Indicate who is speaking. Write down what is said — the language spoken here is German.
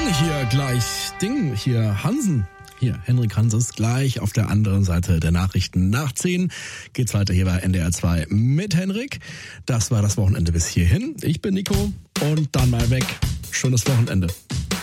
Speaker 1: hier gleich hier Hansen. Hier, Henrik Hanses, gleich auf der anderen Seite der Nachrichten. Nach 10 geht's weiter hier bei NDR 2 mit Henrik. Das war das Wochenende bis hierhin. Ich bin Nico und dann mal weg. Schönes Wochenende.